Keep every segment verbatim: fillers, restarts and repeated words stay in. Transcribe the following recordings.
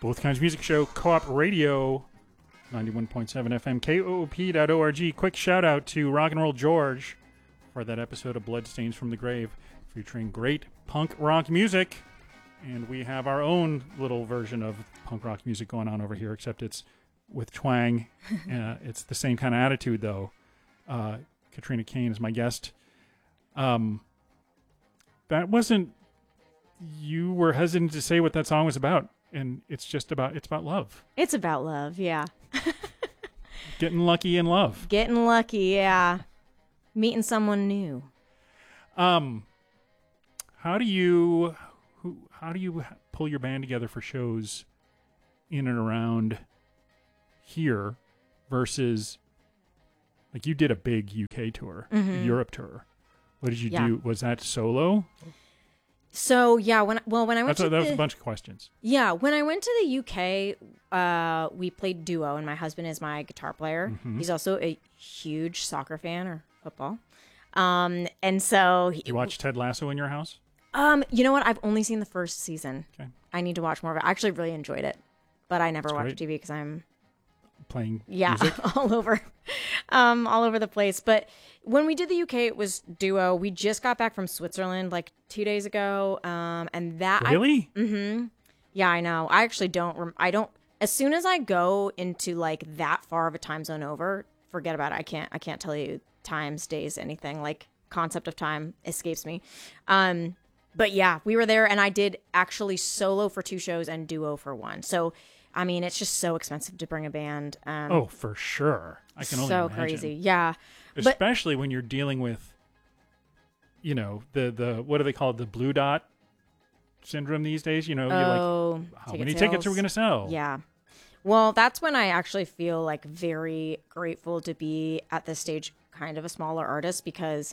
Both Kinds of Music Show, Co-op Radio, ninety-one point seven F M, K O O P dot org. Quick shout out to Rock and Roll George for that episode of Bloodstains from the Grave, featuring great punk rock music. And we have our own little version of punk rock music going on over here, except it's with twang. uh, it's the same kind of attitude, though. Uh, Katrina Kane is my guest. Um, that wasn't... You were hesitant to say what that song was about. And it's just about, it's about love. It's about love, yeah. Getting lucky in love. Getting lucky, yeah. Meeting someone new. Um, how do you, who, how do you pull your band together for shows in and around here versus, like you did a big U K tour, mm-hmm. Europe tour. What did you yeah. do? Was that solo? So yeah, when well when I went That's to a, that the, was a bunch of questions. Yeah, when I went to the U K, uh, we played duo, and my husband is my guitar player. Mm-hmm. He's also a huge soccer fan or football, um, and so he, you watch Ted Lasso in your house? Um, you know what? I've only seen the first season. Okay. I need to watch more of it. I actually really enjoyed it, but I never That's watch great. T V because I'm Playing yeah music? all over, um, all over the place. But when we did the U K, it was duo. We just got back from Switzerland like two days ago, um, and that Really? I, mm-hmm. Yeah, I know. I actually don't. Rem- I don't. As soon as I go into like that far of a time zone over, forget about it. I can't. I can't tell you times, days, anything. Like concept of time escapes me. Um, but yeah, we were there, and I did actually solo for two shows and duo for one. So, I mean, it's just so expensive to bring a band. Um, Oh, for sure. I can only so imagine. crazy. Yeah. Especially but, when you're dealing with, you know, the, the what do they call it? The blue dot syndrome these days? You know, oh, you're like, how many sales? tickets are we going to sell? Yeah. Well, that's when I actually feel like very grateful to be at this stage, kind of a smaller artist, because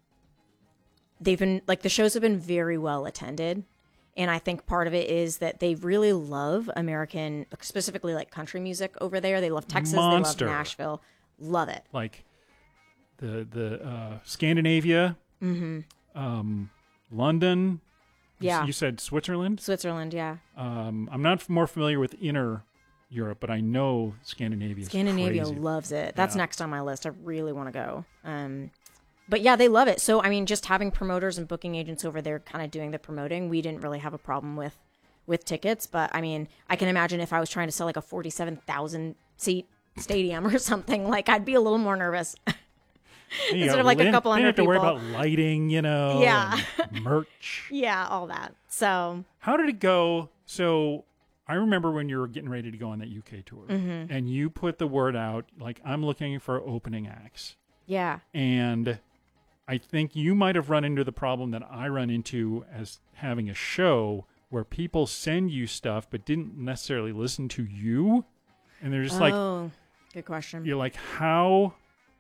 they've been like the shows have been very well attended. And I think part of it is that they really love American, specifically like country music over there. They love Texas. Monster. They love Nashville. Love it. Like the the uh, Scandinavia, mm-hmm. um, London. Yeah. You, you said Switzerland? Switzerland, yeah. Um, I'm not more familiar with inner Europe, but I know Scandinavia. Scandinavia crazy. loves it. That's Yeah. next on my list. I really want to go. Um, but yeah, they love it. So, I mean, just having promoters and booking agents over there kind of doing the promoting, we didn't really have a problem with, with tickets. But I mean, I can imagine if I was trying to sell like a forty-seven thousand seat stadium or something, like I'd be a little more nervous. You Instead got of like a lit- couple you hundred have to worry people. about lighting, you know, Yeah. and merch. Yeah, all that. So, How did it go? So I remember when you were getting ready to go on that U K tour, mm-hmm. and you put the word out, like, I'm looking for opening acts. yeah. And I think you might have run into the problem that I run into as having a show where people send you stuff but didn't necessarily listen to you. And they're just like, Oh, good question. you're like, how...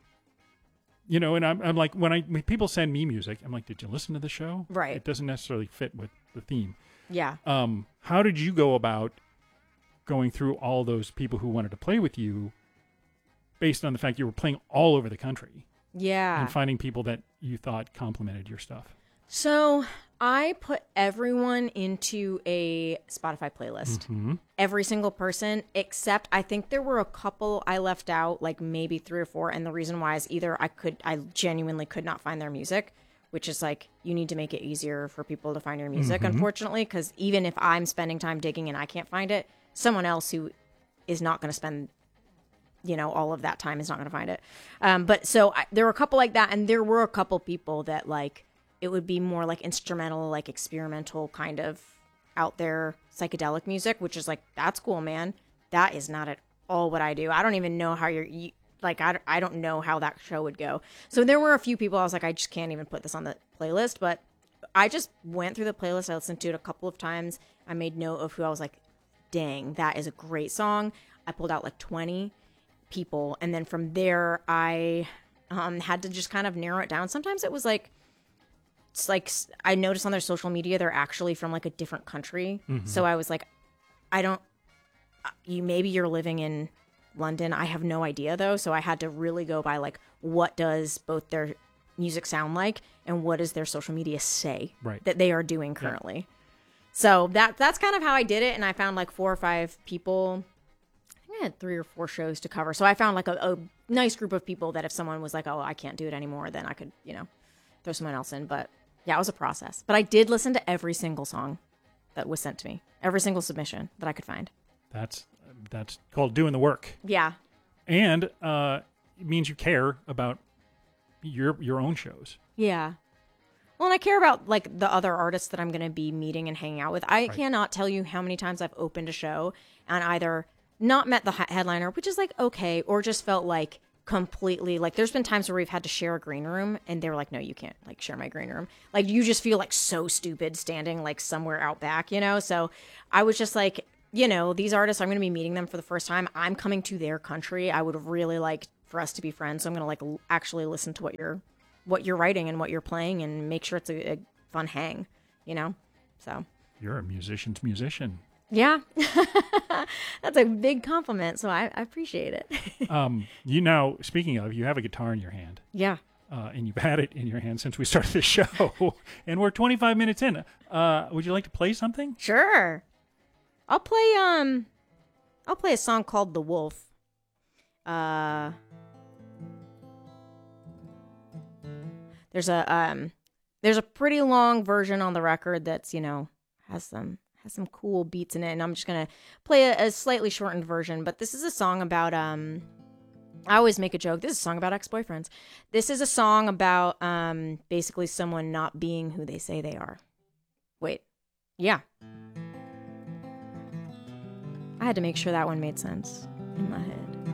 You know, and I'm, I'm like, when I when people send me music, I'm like, did you listen to the show? Right. It doesn't necessarily fit with the theme. Yeah. Um, how did you go about going through all those people who wanted to play with you based on the fact you were playing all over the country Yeah. and finding people that you thought complimented your stuff? So I put everyone into a Spotify playlist. Mm-hmm. Every single person, except I think there were a couple I left out, like maybe three or four. And the reason why is either I could, I genuinely could not find their music, which is like, you need to make it easier for people to find your music, Mm-hmm. unfortunately, because even if I'm spending time digging and I can't find it, someone else who is not going to spend, you know, all of that time is not going to find it. Um, but so I, there were a couple like that. And there were a couple people that like, it would be more like instrumental, like experimental kind of out there psychedelic music, which is like, that's cool, man. That is not at all what I do. I don't even know how you're, you, like, I, I don't know how that show would go. So there were a few people I was like, I just can't even put this on the playlist. But I just went through the playlist. I listened to it a couple of times. I made note of who I was like, dang, that is a great song. I pulled out like twenty people. And then from there, I um, had to just kind of narrow it down. Sometimes it was like, it's like I noticed on their social media they're actually from like a different country. Mm-hmm. So I was like, I don't. You maybe you're living in London. I have no idea though. So I had to really go by like what does both their music sound like and what does their social media say Right. that they are doing currently. So that that's kind of how I did it, and I found like four or five people. I think I had three or four shows to cover, so I found like a, a nice group of people that if someone was like, "Oh, I can't do it anymore," then I could, you know, throw someone else in. But yeah, it was a process. But I did listen to every single song that was sent to me, every single submission that I could find. That's that's called doing the work. Yeah, and uh, it means you care about your your own shows. Yeah. Well, and I care about like the other artists that I'm going to be meeting and hanging out with. I Right. cannot tell you how many times I've opened a show and either not met the he- headliner, which is like okay, or just felt like completely like there's been times where we've had to share a green room and they were like, no, you can't like share my green room. Like you just feel like so stupid standing like somewhere out back, you know? So I was just like, you know, these artists, I'm going to be meeting them for the first time. I'm coming to their country. I would really like for us to be friends. So I'm going to like l- actually listen to what you're what you're writing and what you're playing and make sure it's a, a fun hang, you know? So, You're a musician's musician. yeah. That's a big compliment. So I, I appreciate it. Um, you now, speaking of, you have a guitar in your hand, Yeah. uh, and you've had it in your hand since we started the show, and we're twenty-five minutes in. Uh, would you like to play something? Sure. I'll play, um, I'll play a song called The Wolf. Uh, there's a, um, there's a pretty long version on the record that's, you know, has some, has some cool beats in it. And I'm just going to play a, a slightly shortened version, but this is a song about, um, I always make a joke. This is a song about ex-boyfriends. This is a song about, um, basically someone not being who they say they are. Wait. Yeah. I had to make sure that one made sense in my head.